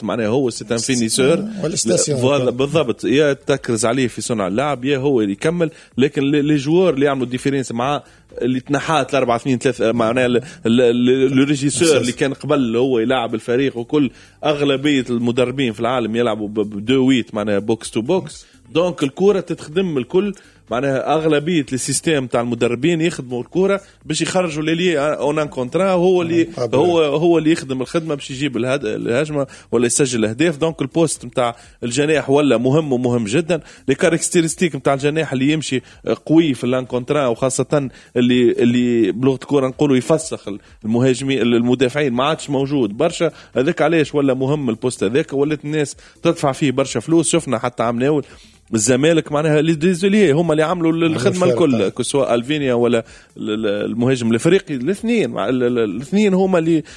بالضبط معناها هو سيتان فينيسور بالضبط، يا تكرز عليه في صنع اللعب يا هو اللي يكمل. لكن لي جوار اللي يعملوا ديفيرنس مع اللي تنحات 4-2-3 معناها الريجيسور اللي كان قبل هو يلعب الفريق، وكل أغلبية المدربين في العالم يلعبوا ب2-8 معناها بوكس تو بوكس. دونك الكرة تتخدم الكل معناها أغلبية السيستم تاع المدربين يخدموا الكرة باش يخرجوا للي اون كونترا، هو اللي هو اللي يخدم الخدمة باش يجيب الهجمة ولا يسجل الأهداف. دونك البوست نتاع الجناح ولا مهم ومهم جدا. لي كاركتيرستيك نتاع الجناح اللي يمشي قوي في الان كونترا، وخاصة اللي بلغة الكرة نقولوا يفسخ المهاجمين المدافعين ما عادش موجود برشا. هذاك علاش ولا مهم البوست هذاك، ولات الناس تدفع فيه برشا فلوس. شفنا حتى عم ناول الزمالك معناها لي ديزوليه هم اللي عملوا الخدمه الكل، كسواء الفينيا ولا المهاجم الافريقي، الاثنين هما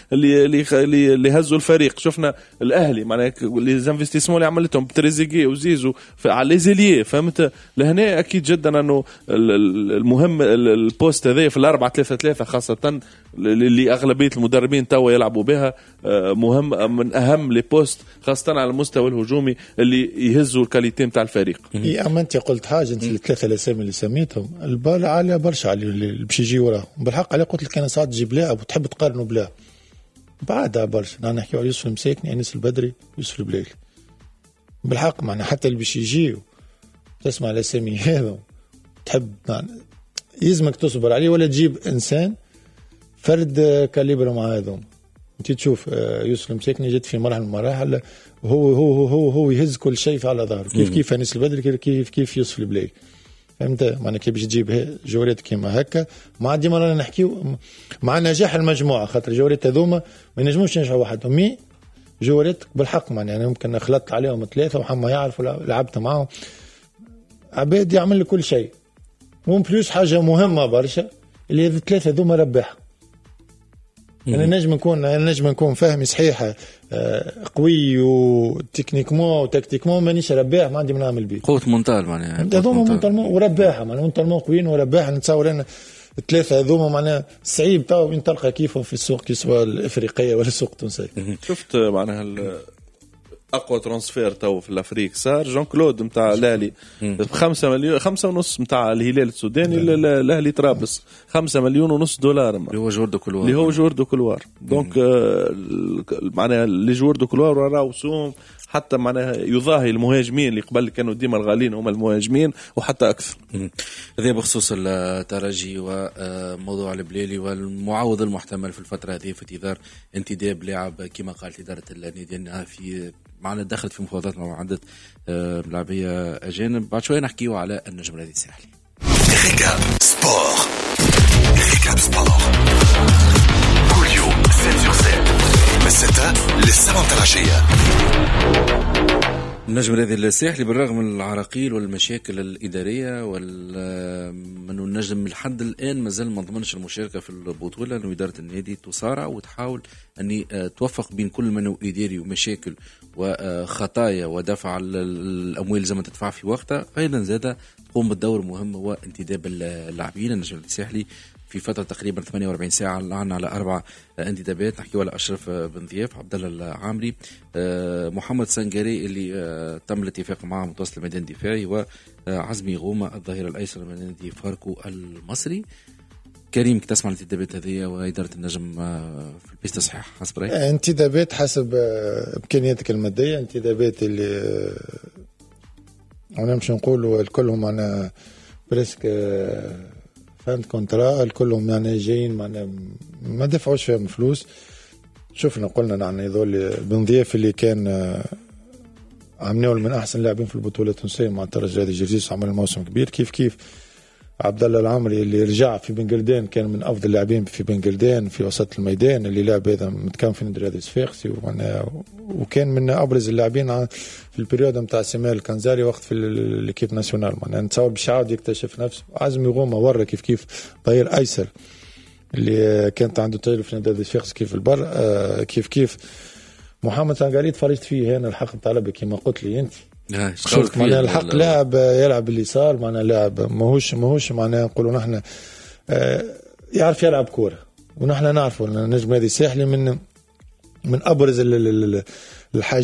اللي هزوا الفريق. شفنا الاهلي معناها لي زانفستيسمون اللي عملتهم بتريزيجي وزيزو على لي زيليه، فهمت لهنا اكيد جدا انه المهم البوست هذا في 4-3-3 خاصه اللي اغلبيه المدربين توا يلعبوا بها مهم، من اهم لي بوست خاصه على المستوى الهجومي اللي يهزوا الكاليتي نتاع الفريق. اما انت قلت حاجه، انت الثلاثه الاسامي اللي سميتهم البال عاليه برشا على اللي باش يجي وراه. بالحق على قلت لك انا ساعات تجيب لاعب وتحب تقارنه بلاعب بعدها برشا. انا نحكي على يوسف المساكني، انس البدري، يوسف البليلي. بالحق معنا حتى اللي باش يجي تسمع الاسامي هذا تحب يلزمك تصبر عليه، ولا تجيب انسان فرد كاليبر مع هذا. انت تشوف يوسف المساكني جت في مرحله من المراحل هو يهز كل شيء على ظهره، كيف انس البدري، كيف يوسف البلاي. فهمت معنى كيف باش تجيب جوريات كيما هكا. ما ديما رانا نحكيو مع نجاح المجموعه، خاطر جوريات هذوما ما ينجموش ينجحوا وحدهم. مي جوريات بالحق معنى انا ممكن خلطت عليهم ثلاثه وحما يعرفوا لعبت معاهم عباد يعمل كل شيء. ومن بلوس حاجه مهمه برشا اللي هذ الثلاثه هذوما رباح. انا نجم نكون فاهمي صحيحه قوي وتكنيكمون وتكتيكمون مانيش رباح، ما عندي ما نعمل بيه. قوه منتال معناها هذوما منتالمون ورباحه معناها منتالمون قويين ورباح. نتصور انا الثلاثه هذوما معناها صعيب تو وين تلقى كيفهم في السوق سواء الافريقيه ولا السوق التونسي. شفت معناها اقوى ترانسفير تو في الافريق صار جون كلود نتاع الاهلي ب5 مليون 5.5 نتاع الهلال السوداني الاهلي طرابلس 5.5 مليون دولار اللي هو جور دو كولوار دونك معناها اللي جور دو كولوار راهو سوم حتى معناها يضاهي المهاجمين اللي قبل كانوا ديما الغالين هم المهاجمين وحتى اكثر. هذا بخصوص الترجي وموضوع البليلي والمعوض المحتمل في الفتره هذه في انتظار انتداب لاعب كما قالت اداره النادي انها في معنا دخلت في مفاوضات مع عدة لاعبية أجانب. بعد شوية نحكيوا على النجم الرياضي الساحلي. ريكاب سبور كل يوم 7/7 من 6 ل7 العشية. النجم الرياضي الساحلي بالرغم من العراقيل والمشاكل الإدارية من النجم لحد الآن ما زال ما ضمنش المشاركة في البطولة، لأنه إدارة النادي تصارع وتحاول أن توفق بين كل منو إداري ومشاكل وخطايا ودفع الأموال زي ما تدفع في وقتها. أيضا زادة تقوم بالدور مهم هو انتداب اللاعبين. النجم الساحلي في فترة تقريبا 48 ساعة عنا على 4 انتدابات. نحكي على أشرف بن ضياف، عبد الله العامري، محمد سنجاري اللي تم الاتفاق معه متوسط الميدان الدفاعي، وعزمي غومة الظهير الأيسر من نادي فاركو المصري. كريم تسمع الانتدابات هذه وإدارة النجم في البيست صحيح حسب رأيك؟ انتدابات حسب إمكانياتك المادية، انتدابات اللي أنا مش نقول الكلهم معنا بريسك فهمت كونترا، الكلهم يعني جايين معنا ما دفعوش فيهم فلوس. شفنا قلنا نحن يظل بن ضياف اللي كان عمناول من أحسن لاعبين في البطولة التونسية مع الترجي الرياضي جرجيس وعمل موسم كبير. كيف عبد الله العامري اللي رجع في بنجلدان كان من افضل اللاعبين في بنجلدان في وسط الميدان، اللي لعب هذا متكون في نادي الرياضي الصفاقسي وكان من ابرز اللاعبين في البريود نتاع سمير الكنزاري وقت في الكيب ناسيونال. معناها نتصور باش يعاود يكتشف نفسه. عزمي غومة ورا كيف ظهير ايسر اللي كانت عنده تجربه في نادي الرياضي الصفاقسي كيف البر. كيف محمد سانغاري تفرجت فيه هنا الحق طالب كما قلت لي انت. شفت معناها الحق لاعب يلعب اليسار، معناها لاعب ماهوش معناها نقولوا نحن يعرف يلعب كوره، ونحن نعرفوا النجم هذه الساحلي من ابرز الحاجات